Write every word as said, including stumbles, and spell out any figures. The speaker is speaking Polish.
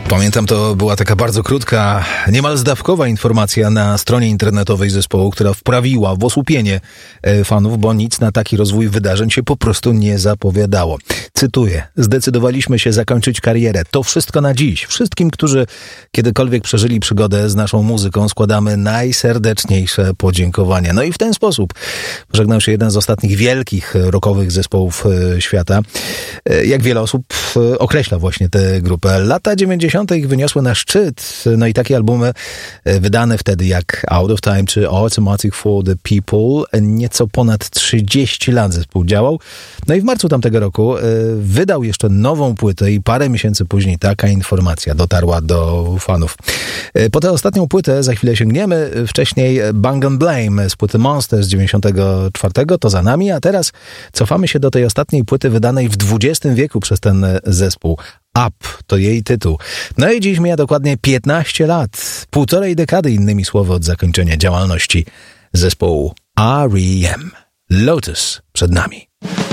Pamiętam, to była taka bardzo krótka, niemal zdawkowa informacja na stronie internetowej zespołu, która wprawiła w osłupienie fanów, bo nic na taki rozwój wydarzeń się po prostu nie zapowiadało. Cytuję: zdecydowaliśmy się zakończyć karierę. To wszystko na dziś. Wszystkim, którzy kiedykolwiek przeżyli przygodę z naszą muzyką, składamy najserdeczniejsze podziękowania. No i w ten sposób pożegnał się jeden z ostatnich wielkich rockowych zespołów świata. Jak wiele osób określa właśnie tę grupę. Lata dziewięćdziesiąte ich wyniosły na szczyt. No i takie albumy wydane wtedy jak Out of Time czy Automatic for the People. Nieco ponad trzydzieści lat zespół działał. No i w marcu tamtego roku wydał jeszcze nową płytę i parę miesięcy później taka informacja dotarła do fanów. Po tę ostatnią płytę za chwilę sięgniemy. Wcześniej Bang and Blame z płyty Monster z dziewięćdziesiątego czwartego to za nami, a teraz cofamy się do tej ostatniej płyty wydanej w dwudziestym wieku przez ten zespół. Up to jej tytuł. No i dziś mija dokładnie piętnaście lat, półtorej dekady innymi słowy od zakończenia działalności zespołu R E M. Lotus przed nami.